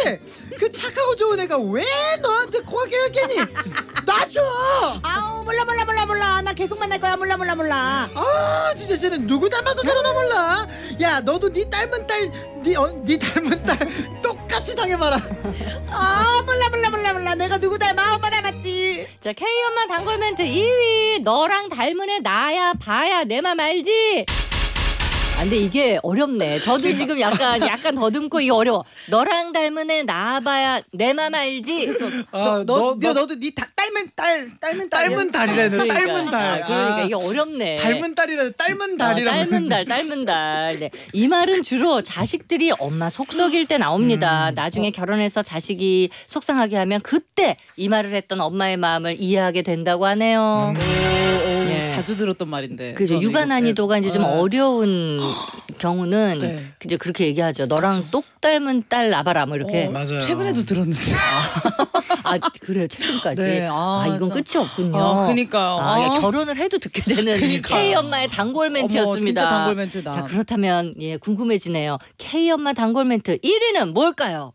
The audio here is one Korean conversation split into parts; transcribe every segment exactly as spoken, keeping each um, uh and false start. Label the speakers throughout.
Speaker 1: 그 착하고 좋은 애가 왜 너한테 코가 깨었겠니? 놔줘.
Speaker 2: 아우 몰라 몰라 몰라 몰라. 나 계속 만날 거야. 몰라 몰라 몰라.
Speaker 1: 아 진짜 쟤는 누구 닮아서 저러나 몰라. 야 너도 네 닮은 딸네 어, 네 닮은 딸 똑같이 당해봐라.
Speaker 2: 아 몰라 몰라 몰라 몰라. 내가 누구 닮아? 엄마 닮았지.
Speaker 3: 자, K엄마 단골 멘트 이 위. 너랑 닮은 애 나야 봐야 내 맘 알지? 아, 근데 이게 어렵네. 저도 지금 약간 약간 더듬고 이게 어려워. 너랑 닮은 애 나봐야 내 맘 알지?
Speaker 1: 아,
Speaker 2: 너, 너, 너, 너도 네 다, 닮은 딸 닮은 딸
Speaker 1: 닮은 딸이라네.
Speaker 3: 그러니까,
Speaker 1: 닮은 딸.
Speaker 3: 아, 그러니까
Speaker 1: 아,
Speaker 3: 이게 어렵네.
Speaker 1: 닮은 딸이라네. 닮은
Speaker 3: 어,
Speaker 1: 딸이라네.
Speaker 3: 닮은 달, 닮은 달. 네. 이 말은 주로 자식들이 엄마 속 썩일 때 나옵니다.
Speaker 1: 음.
Speaker 3: 나중에 어. 결혼해서 자식이 속상하게 하면 그때 이 말을 했던 엄마의 마음을 이해하게 된다고 하네요.
Speaker 1: 음.
Speaker 2: 오, 오,
Speaker 3: 예.
Speaker 2: 자주 들었던 말인데.
Speaker 3: 그죠. 육아 난이도가 이제 좀
Speaker 2: 네.
Speaker 3: 어려운 경우는
Speaker 2: 네.
Speaker 3: 이제 그렇게 얘기하죠. 너랑 똑 닮은 딸 나봐라 뭐 이렇게.
Speaker 2: 어,
Speaker 1: 맞아요.
Speaker 2: 최근에도 들었는데.
Speaker 3: 아 그래요. 최근까지.
Speaker 2: 네, 아,
Speaker 3: 아, 이건
Speaker 2: 참.
Speaker 3: 끝이 없군요.
Speaker 2: 아, 그니까요.
Speaker 3: 아,
Speaker 2: 아.
Speaker 3: 결혼을 해도 듣게 되는
Speaker 2: 그니까요.
Speaker 3: K 엄마의 단골 멘트였습니다.
Speaker 2: 어머, 진짜 단골 멘트다.
Speaker 3: 자 그렇다면 예 궁금해지네요. K 엄마 단골 멘트 일 위는 뭘까요?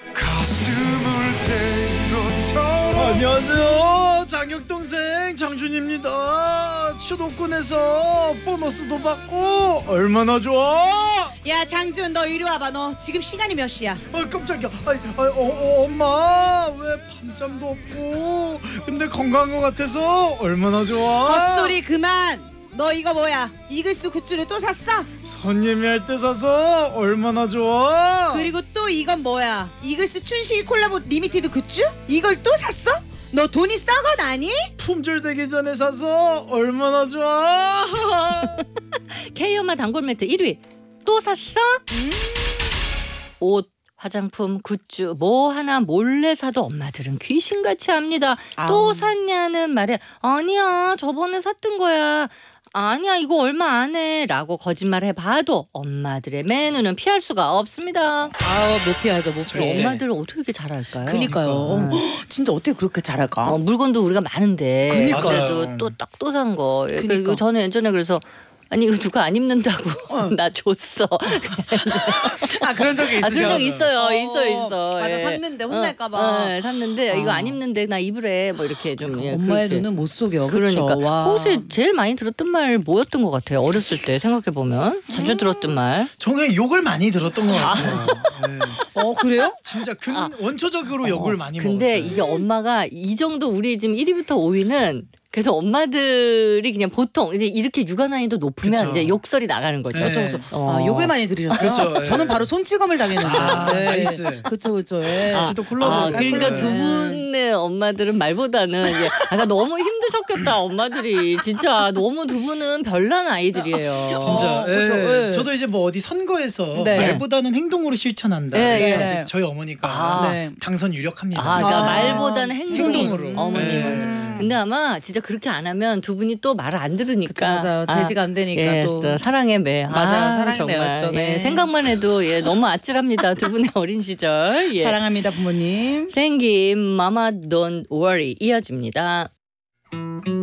Speaker 1: 안녕하세요. 장혁 동생 장준입니다. 수도권에서 보너스도 받고 얼마나 좋아?
Speaker 2: 야 장준 너 이리 와봐. 너 지금 시간이 몇 시야?
Speaker 1: 아 깜짝이야. 아, 아, 어, 어, 엄마 왜 밤잠도 없고 근데 건강한 것 같아서 얼마나 좋아?
Speaker 2: 헛소리 그만. 너 이거 뭐야? 이글스 굿즈를 또 샀어?
Speaker 1: 손님이 할 때 사서 얼마나 좋아?
Speaker 2: 그리고 또 이건 뭐야? 이글스 춘실 콜라보 리미티드 굿즈? 이걸 또 샀어? 너 돈이 썩어 나니?
Speaker 1: 품절 되기 전에 사서 얼마나 좋아?
Speaker 3: K 엄마 단골 멘트 일 위. 또 샀어?
Speaker 2: 음.
Speaker 3: 옷, 화장품, 굿즈 뭐 하나 몰래 사도 엄마들은 귀신같이 합니다.
Speaker 2: 아우.
Speaker 3: 또 샀냐는 말에 아니야 저번에 샀던 거야. 아니야 이거 얼마 안 해 라고 거짓말 해봐도 엄마들의 매너는 피할 수가 없습니다.
Speaker 2: 아우 못 피하죠 못
Speaker 1: 네.
Speaker 2: 피해.
Speaker 3: 엄마들은 어떻게 이렇게 잘할까요?
Speaker 2: 그니까요.
Speaker 3: 그러니까.
Speaker 2: 헉, 진짜 어떻게 그렇게 잘할까?
Speaker 3: 어, 물건도 우리가 많은데
Speaker 2: 그니까요.
Speaker 3: 그래도 또 딱 또 산 거.
Speaker 2: 그니까.
Speaker 3: 그리고 저는 예전에 그래서 아니 이거 누가 안 입는다고
Speaker 2: 어.
Speaker 3: 나 줬어.
Speaker 2: 아 그런 적이
Speaker 3: 아, 그런 적 있어요.
Speaker 2: 어,
Speaker 3: 있어 있어.
Speaker 2: 맞아,
Speaker 3: 예.
Speaker 2: 샀는데 혼날까 봐.
Speaker 3: 어, 어, 샀는데 이거
Speaker 2: 아.
Speaker 3: 안 입는데 나 입으래 뭐 이렇게 좀.
Speaker 2: 그러니까
Speaker 3: 예,
Speaker 2: 엄마의
Speaker 3: 그렇게.
Speaker 2: 눈은 못 속여.
Speaker 3: 그러니까
Speaker 2: 그쵸? 와.
Speaker 3: 혹시 제일 많이 들었던 말 뭐였던 것 같아요? 어렸을 때 생각해 보면 자주 들었던 말.
Speaker 1: 저는 욕을 많이 들었던 것 같아요. 네.
Speaker 2: 어 그래요?
Speaker 1: 진짜 근
Speaker 3: 아.
Speaker 1: 원초적으로 욕을 많이
Speaker 3: 근데
Speaker 1: 먹었어요.
Speaker 3: 이게 엄마가 이 정도 우리 지금 일 위부터 오 위는 그래서 엄마들이 그냥 보통 이제 이렇게 육아 난이도 높으면
Speaker 1: 그쵸.
Speaker 3: 이제 욕설이 나가는 거죠.
Speaker 1: 네.
Speaker 3: 어쩌고서 어.
Speaker 2: 아, 욕을 많이 들으셨어요?
Speaker 1: 그렇죠, 예.
Speaker 2: 저는 바로 손찌검을 당했는데.
Speaker 1: 아, 나이스.
Speaker 2: 그렇죠, 그렇죠. 예.
Speaker 1: 같이도 콜라보.
Speaker 3: 아,
Speaker 1: 할
Speaker 3: 그러니까
Speaker 1: 거예요.
Speaker 3: 두 분의 엄마들은 말보다는 이제 아, 너무 힘드셨겠다 엄마들이 진짜 너무 두 분은 별난 아이들이에요.
Speaker 1: 진짜.
Speaker 2: 어, 그쵸,
Speaker 1: 예.
Speaker 2: 예.
Speaker 1: 저도 이제 뭐 어디 선거에서
Speaker 2: 네.
Speaker 1: 말보다는 행동으로 실천한다.
Speaker 3: 예, 예.
Speaker 1: 그래서 저희 어머니가
Speaker 3: 아.
Speaker 2: 네.
Speaker 1: 당선 유력합니다.
Speaker 3: 아, 그러니까
Speaker 2: 아.
Speaker 3: 말보다는 행동이
Speaker 1: 행동으로.
Speaker 3: 어머니
Speaker 1: 네.
Speaker 3: 먼저. 근데 아마 진짜 그렇게 안 하면 두 분이 또 말을 안 들으니까.
Speaker 2: 그쵸, 맞아요. 제지가 안 되니까
Speaker 3: 예,
Speaker 2: 또.
Speaker 3: 또 사랑의 매.
Speaker 2: 맞아요.
Speaker 3: 아,
Speaker 2: 사랑의
Speaker 3: 정말.
Speaker 2: 매였죠. 네.
Speaker 3: 예, 생각만 해도 예, 너무 아찔합니다. 두 분의 어린 시절. 예.
Speaker 2: 사랑합니다 부모님.
Speaker 3: 생김 Mama Don't Worry 이어집니다.